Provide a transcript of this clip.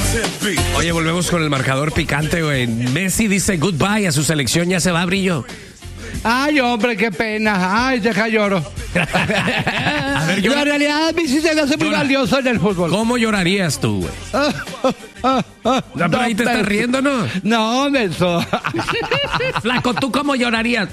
Oye, volvemos con el marcador picante, güey. Messi dice goodbye a su selección, ya se va, Brillo. Ay, hombre, qué pena. Ay, deja lloro. A ver, En realidad, Messi se me hace muy valioso en el fútbol. ¿Cómo llorarías tú, güey? No, pero ahí te estás riendo, ¿no? No, menso. Flaco, ¿tú cómo llorarías?